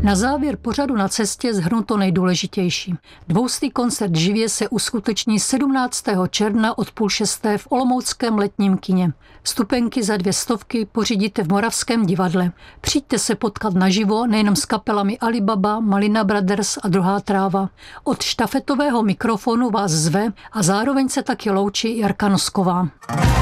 Na závěr pořadu Na cestě shrnu to nejdůležitější. 200. koncert živě se uskuteční 17. června od 5:30 v olomouckém Letním kině. Vstupenky za 200 pořídíte v Moravském divadle. Přijďte se potkat naživo nejenom s kapelami Alibaba, Malina Brothers a Druhá tráva. Od štafetového mikrofonu vás zve a zároveň se taky loučí Jarka Nosková.